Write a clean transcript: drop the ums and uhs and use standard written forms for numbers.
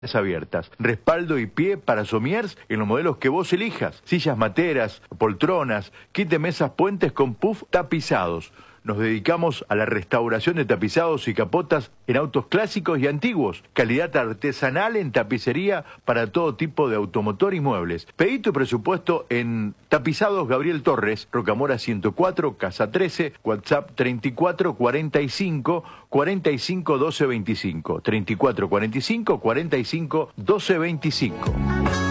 abiertas, respaldo y pie para somiers en los modelos que vos elijas, sillas materas, poltronas, kit de mesas puentes con puff tapizados. Nos dedicamos a la restauración de tapizados y capotas en autos clásicos y antiguos, calidad artesanal en tapicería para todo tipo de automotor y muebles. Pedí tu presupuesto en Tapizados Gabriel Torres, Rocamora 104, Casa 13, WhatsApp 34 45 45 12 25, 34 45 45 12 25.